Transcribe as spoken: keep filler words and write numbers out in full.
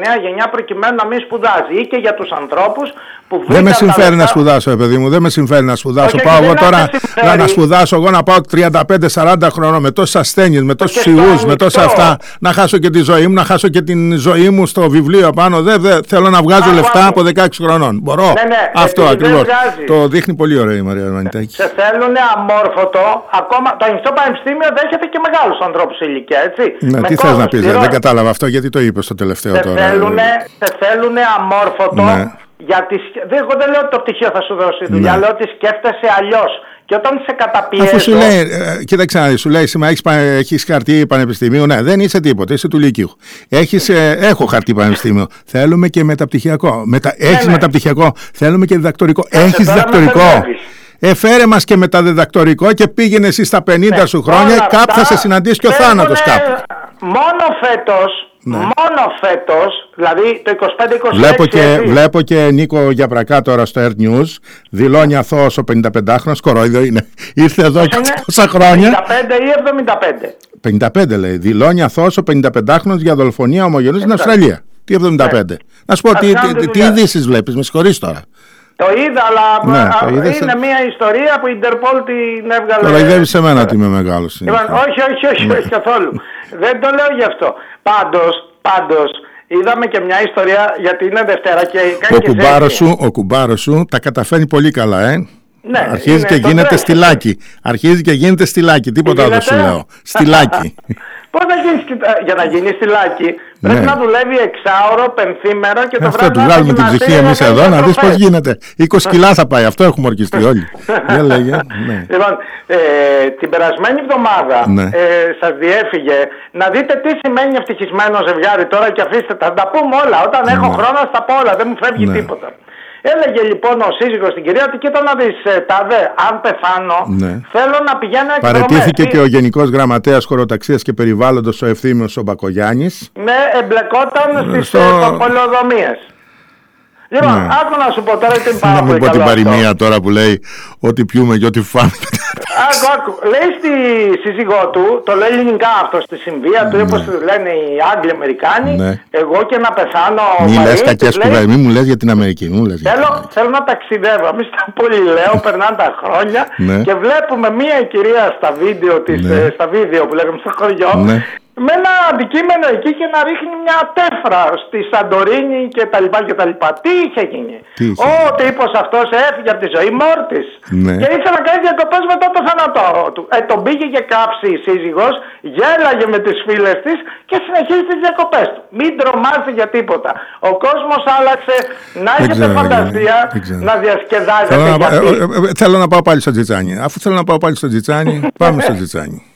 νέα γενιά προκειμένου να μην σπουδάζει, ή και για τους ανθρώπους που δεν με συμφέρει λεφτά... να σπουδάσω, παιδί μου, δεν με συμφέρει να σπουδάσω. Όχι, πάω εγώ τώρα να, να σπουδάσω, εγώ να πάω τριάντα πέντε σαράντα χρονών με τόσες ασθένειες, με τόσους ιούς, με τόσα αυτά, να χάσω και τη ζωή μου, να χάσω και την ζωή μου στο βιβλίο πάνω. Δεν δε, θέλω να βγάζω Α, λεφτά από δεκαέξι χρονών. Μπορώ. Ναι, ναι, αυτό ακριβώς. Το δείχνει πολύ ωραία η Μαρία Αρμανιτάκη. Σε θέλουν αμόρφωτο, ακόμα το ανοιχτό πανεπιστήμιο δέχεται και μεγάλους ανθρώπους σε ηλικία, έτσι. Ναι, τι θες να πεις, δεν κατάλαβα αυτό, γιατί το είπες στο τελευταίο τώρα. Σε θέλουν αμόρφωτο. Γιατί, εγώ δεν λέω ότι το πτυχίο θα σου δώσει δουλειά, ναι. λέω ότι σκέφτεσαι αλλιώς. Και όταν σε καταπιέζω... Αφού σου λέει, ε, κοίταξε να δεις, σου λέει σήμερα έχεις, έχεις χαρτί πανεπιστημίου, ναι, δεν είσαι τίποτα, είσαι του Λυκείου. Έχεις, ε, έχω χαρτί πανεπιστημίου, θέλουμε και μεταπτυχιακό. Μετα, έχεις ναι, ναι. μεταπτυχιακό, θέλουμε και διδακτορικό. Ε, έχεις διδακτορικό. Ε, φέρε μας και μεταδιδακτορικό και πήγαινε εσύ στα πενήντα ναι, σου χρόνια, κάπου θα σε συναντήσει και ο θάνατος κάπου. Μόνο φέτος. Ναι. Μόνο φέτος, δηλαδή το είκοσι πέντε είκοσι έξι. Βλέπω και, βλέπω και Νίκο Γιαπρακά τώρα στο Earth News. Δηλώνει αθώος ο πενηνταπεντάχρονος, κορόιδο είναι. Ήρθε εδώ και τόσα χρόνια. πενήντα πέντε ή εβδομήντα πέντε. πενήντα πέντε λέει. Δηλώνει αθώος ο πενηνταπεντάχρονος για δολοφονία ομογενούς στην Αυστραλία. Τι εβδομήντα πέντε. Ναι. Να σου πω, τι, τι, τι ειδήσεις βλέπεις, με συγχωρείς τώρα. Το είδα, αλλά ναι, το είναι σε... μια ιστορία που η Interpol την έβγαλε. Τώρα ειδεύει σε μένα ότι είμαι μεγάλος. Λοιπόν, όχι, όχι, όχι, όχι καθόλου. Δεν το λέω γι' αυτό. Πάντως, πάντως, είδαμε και μια ιστορία, γιατί είναι Δευτέρα και κάνει ο και κουμπάρος σου, ο κουμπάρος σου τα καταφέρνει πολύ καλά, ε. Ναι, αρχίζει και γίνεται στυλάκι. Αρχίζει και γίνεται στυλάκι. Τίποτα δεν σου λέω. Στυλάκι. Πώς να γίνει, για να γίνει στυλάκι, πρέπει ναι. να δουλεύει εξάωρο, πενθήμερο και το βράδυ. Αυτό του βγάλουμε την ψυχή εμείς εδώ να δεις πώς γίνεται. είκοσι κιλά θα πάει, αυτό έχουμε ορκιστεί όλοι. Για λέγε. Ναι. Λοιπόν, ε, την περασμένη εβδομάδα ναι. ε, σας διέφυγε να δείτε τι σημαίνει ευτυχισμένο ζευγάρι τώρα και αφήστε τα. Θα τα πούμε όλα. Όταν ναι. έχω χρόνο θα τα πω όλα, δεν μου φεύγει ναι. τίποτα. Έλεγε λοιπόν ο σύζυγος στην κυρία ότι κοίτα να δεις, τάδε, αν πεθάνω, ναι. θέλω να πηγαίνω εκδρομές. Παραιτήθηκε και ο Γενικός Γραμματέας Χωροταξίας και Περιβάλλοντος ο Ευθύμιος ο Μπακογιάννης. Ναι, εμπλεκόταν στις στο... πολεοδομίες. Λοιπόν, ναι. άκου να σου πω τώρα την πάρα πολύ. Να μην πω την παροιμία τώρα που λέει ότι πιούμε και ότι φάμε. Άκου, άκου. Λέει στη σύζυγό του, το λέει ελληνικά αυτό, στη συμβία του, ναι. όπως λένε οι Άγγλοι Αμερικάνοι, ναι. εγώ και να πεθάνω. Μη λες κακές κουβέντες, μη μου λες για την Αμερική. Μου λες θέλω, για θέλω να ταξιδεύω. Εμείς τα πολύ λέω, περνάνε τα χρόνια ναι. και βλέπουμε μία κυρία στα βίντεο της, ναι. στα βίντεο που λέγαμε στο χωριό. Ναι. Με ένα αντικείμενο εκεί και να ρίχνει μια τέφρα στη Σαντορίνη και τα λοιπά και τα λοιπά. Τι είχε γίνει? Τι είχε? Ο τύπος αυτός έφυγε από τη ζωή μόρτης ναι. και ήθελε να κάνει διακοπές μετά το θάνατό του. Ε, τον πήγε και κάψει η σύζυγος, γέλαγε με τις φίλες της και συνεχίζει τις διακοπές του. Μην τρομάζετε για τίποτα. Ο κόσμος άλλαξε, να έχετε φαντασία, να διασκεδάζετε. Θέλω να, ε, ε, ε, θέλω να πάω πάλι στο Τζιτσάνι. Αφού θέλω να πάω πάλι στο Τζιτσάνι, πάμε στο Τζιτσάνι.